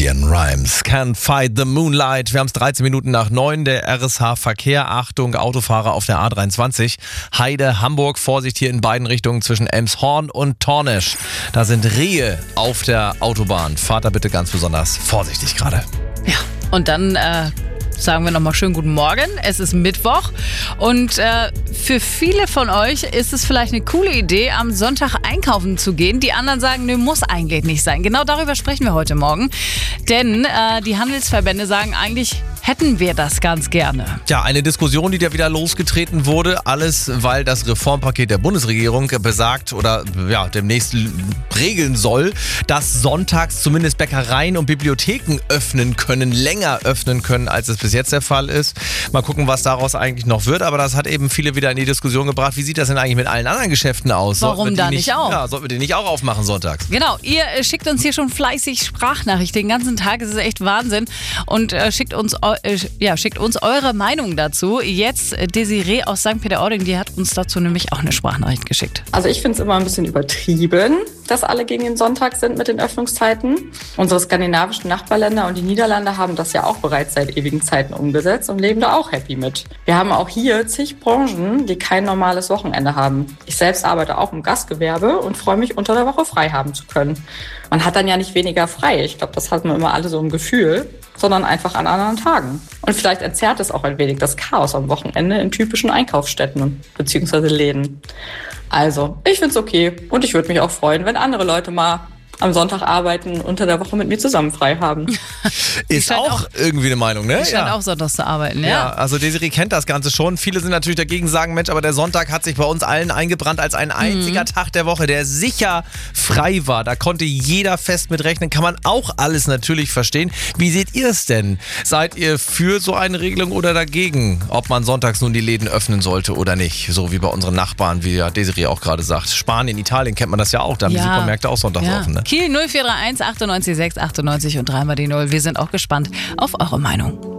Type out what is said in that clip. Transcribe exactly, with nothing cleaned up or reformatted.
LeAnn Rimes, Can't Fight the Moonlight. Wir haben es dreizehn Minuten nach neun, der R S H-Verkehr. Achtung, Autofahrer auf der A dreiundzwanzig. Heide, Hamburg, Vorsicht hier in beiden Richtungen zwischen Elmshorn und Tornisch. Da sind Rehe auf der Autobahn. Fahrt da bitte ganz besonders vorsichtig gerade. Ja, und dann äh, sagen wir nochmal schönen guten Morgen. Es ist Mittwoch und äh, für viele von euch ist es vielleicht eine coole Idee, am Sonntag einkaufen zu gehen. Die anderen sagen, ne, muss eigentlich nicht sein. Genau darüber sprechen wir heute Morgen. Denn äh, die Handelsverbände sagen eigentlich, hätten wir das ganz gerne. Ja, eine Diskussion, die da wieder losgetreten wurde. Alles, weil das Reformpaket der Bundesregierung besagt oder ja, demnächst regeln soll, dass sonntags zumindest Bäckereien und Bibliotheken öffnen können, länger öffnen können, als es bis jetzt der Fall ist. Mal gucken, was daraus eigentlich noch wird. Aber das hat eben viele wieder in die Diskussion gebracht. Wie sieht das denn eigentlich mit allen anderen Geschäften aus? Warum da nicht auch? Ja, sollten wir die nicht auch aufmachen sonntags? Genau, ihr äh, schickt uns hier schon fleißig Sprachnachrichten den ganzen Tag. Es ist echt Wahnsinn. Und äh, schickt uns äh, ja, schickt uns eure Meinung dazu. Jetzt äh, Desiree aus Sankt Peter-Ording, die hat uns dazu nämlich auch eine Sprachnachricht geschickt. Also ich finde es immer ein bisschen übertrieben, dass alle gegen den Sonntag sind mit den Öffnungszeiten. Unsere skandinavischen Nachbarländer und die Niederlande haben das ja auch bereits seit ewigen Zeiten umgesetzt und leben da auch happy mit. Wir haben auch hier zig Branchen, die kein normales Wochenende haben. Ich selbst arbeite auch im Gastgewerbe und freue mich, unter der Woche frei haben zu können. Man hat dann ja nicht weniger frei. Ich glaube, das hat man immer alle so im Gefühl, sondern einfach an anderen Tagen. Und vielleicht entzerrt es auch ein wenig das Chaos am Wochenende in typischen Einkaufsstätten bzw. Läden. Also, ich finde es okay und ich würde mich auch freuen, wenn andere Leute mal am Sonntag arbeiten, unter der Woche mit mir zusammen frei haben. Ist auch, auch irgendwie eine Meinung, ne? Ich scheint auch sonntags zu arbeiten, ja. Ja, also Desiree kennt das Ganze schon. Viele sind natürlich dagegen, sagen, Mensch, aber der Sonntag hat sich bei uns allen eingebrannt als ein einziger mhm. Tag der Woche, der sicher frei war. Da konnte jeder fest mit rechnen. Kann man auch alles natürlich verstehen. Wie seht ihr es denn? Seid ihr für so eine Regelung oder dagegen? Ob man sonntags nun die Läden öffnen sollte oder nicht? So wie bei unseren Nachbarn, wie ja Desiree auch gerade sagt. Spanien, Italien kennt man das ja auch. Da haben ja. die Supermärkte auch sonntags ja. offen, ne? Kiel null vier drei eins achtundneunzig sechs achtundneunzig und dreimal die Null. Wir sind auch gespannt auf eure Meinung.